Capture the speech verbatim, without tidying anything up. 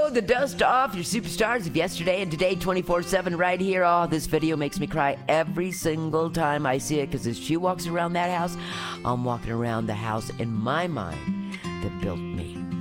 blow the dust off your superstars of yesterday and today twenty-four seven right here. Oh, this video makes me cry every single time I see it, because as she walks around that house, I'm walking around the house in my mind that built me.